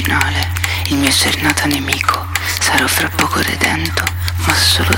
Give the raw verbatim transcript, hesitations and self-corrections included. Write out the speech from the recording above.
finale, il mio essere nata nemico, sarò fra poco redento, ma solo